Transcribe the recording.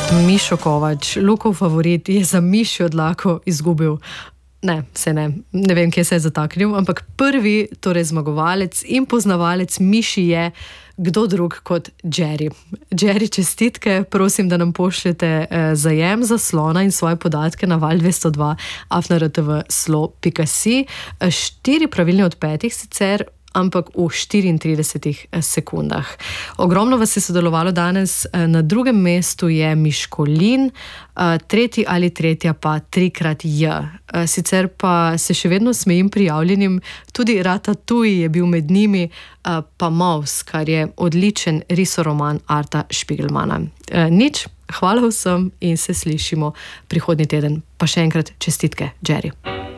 Mišo Kovač, Lukov favorit, je za mišjo dlako izgubil. Ne vem, kje se je zataknil, ampak prvi, torej zmagovalec in poznavalec miši je kdo drug kot Jerry. Jerry, čestitke, prosim, da nam pošljete zajem zaslona in svoje podatke na val202@rtv.slo.si. 4 pravilne od 5 sicer, ampak v 34 sekundah. Ogromno vas je sodelovalo danes. Na drugem mestu je Miškolin, tretji ali tretja pa 3x-J. Sicer pa se še vedno smejim prijavljenim, tudi Ratatouille je bil med njimi, pa Maus, kar je odličen risoroman Arta Špigelmana. Nič, hvala vsem in se slišimo prihodnji teden. Pa še enkrat čestitke, Jerry.